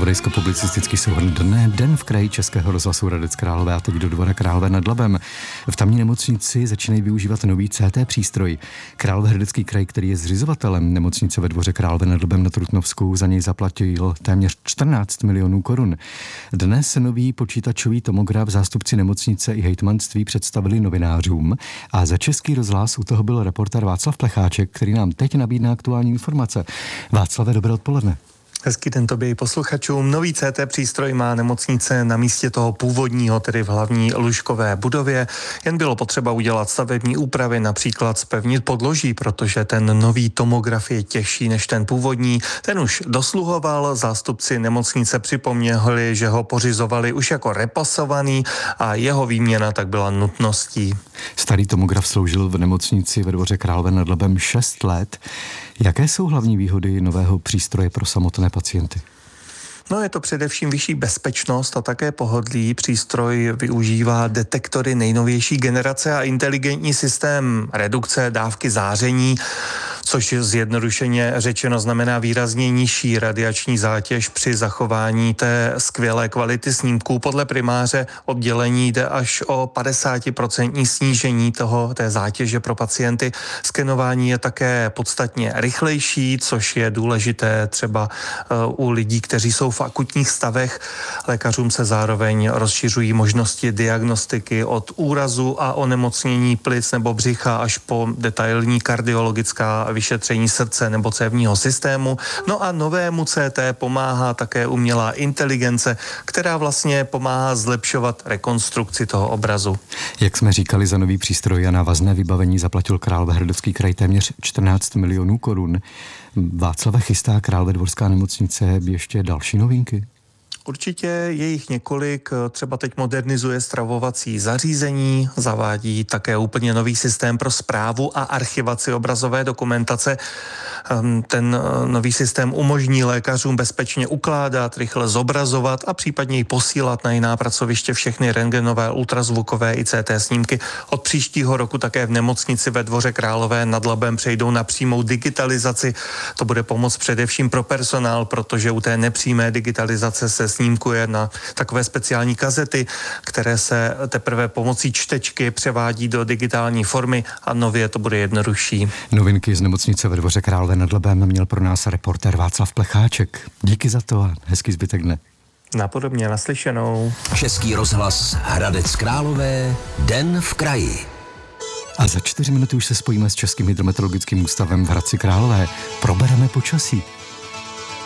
Zpravodajsko-publicistický souhrn Dne, Den v kraji Českého rozhlasu Hradec Králové a teď do Dvora Králové nad Labem. V tamní nemocnici začínají využívat nový CT přístroj. Královéhradecký kraj, který je zřizovatelem nemocnice ve Dvoře Králové nad Labem na Trutnovsku, za něj zaplatil téměř 14 milionů korun. Dnes nový počítačový tomograf zástupci nemocnice i hejtmanství představili novinářům a za Český rozhlas u toho byl reportér Václav Plecháček, který nám teď nabídne aktuální informace. Václave, dobré odpoledne. Hezký den tobě i posluchačům. Nový CT přístroj má nemocnice na místě toho původního, tedy v hlavní lůžkové budově. Jen bylo potřeba udělat stavební úpravy, například zpevnit podloží, protože ten nový tomograf je těžší než ten původní. Ten už dosluhoval, zástupci nemocnice připomněli, že ho pořizovali už jako repasovaný a jeho výměna tak byla nutností. Starý tomograf sloužil v nemocnici ve Dvoře Králové nad Labem 6 let. Jaké jsou hlavní výhody nového přístroje pro samotné pacienty? No, je to především vyšší bezpečnost a také pohodlí. Přístroj využívá detektory nejnovější generace a inteligentní systém redukce dávky záření, což zjednodušeně řečeno znamená výrazně nižší radiační zátěž při zachování té skvělé kvality snímků. Podle primáře oddělení jde až o 50% snížení té zátěže pro pacienty. Skenování je také podstatně rychlejší, což je důležité třeba u lidí, kteří jsou v akutních stavech. Lékařům se zároveň rozšiřují možnosti diagnostiky od úrazu a onemocnění plic nebo břicha až po detailní kardiologická vyšetření srdce nebo cévního systému. No a novému CT pomáhá také umělá inteligence, která vlastně pomáhá zlepšovat rekonstrukci toho obrazu. Jak jsme říkali, za nový přístroj a návazné vybavení zaplatil Královéhradecký kraj téměř 14 milionů korun. Václave, chystá Královédvorská nemocnice ještě další novinky? Určitě je jich několik, třeba teď modernizuje stravovací zařízení, zavádí také úplně nový systém pro správu a archivaci obrazové dokumentace. Ten nový systém umožní lékařům bezpečně ukládat, rychle zobrazovat a případně i posílat na jiná pracoviště všechny rentgenové, ultrazvukové i CT snímky. Od příštího roku také v nemocnici ve Dvoře Králové nad Labem přejdou na přímou digitalizaci. To bude pomoc především pro personál, protože u té nepřímé digitalizace se snímkuje na takové speciální kazety, které se teprve pomocí čtečky převádí do digitální formy a nově to bude jednodušší. Novinky z nemocnice ve Dvoře Králové nad Labem měl pro nás reportér Václav Plecháček. Díky za to a hezký zbytek dne. Napodobně, naslyšenou. Český rozhlas Hradec Králové, Den v kraji. A za 4 minuty už se spojíme s Českým hydrometeorologickým ústavem v Hradci Králové. Probereme počasí.